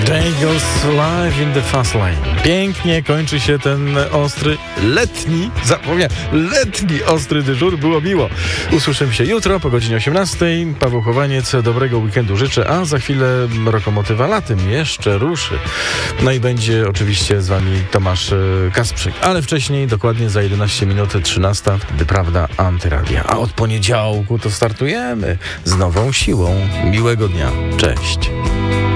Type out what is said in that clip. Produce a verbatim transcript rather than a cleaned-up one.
Jagles Live in the Fast Lane. Pięknie kończy się ten ostry, letni, zapomniałem, letni ostry dyżur. Było miło. Usłyszymy się jutro po godzinie osiemnastej. Paweł Chowaniec, dobrego weekendu życzę, a za chwilę Rokomotywa Latym jeszcze ruszy. No i będzie oczywiście z wami Tomasz Kasprzyk. Ale wcześniej, dokładnie za jedenaście minut, trzynasta, wtedy prawda, Antyradia. A od poniedziałku to startujemy z nową siłą. Miłego dnia. Cześć.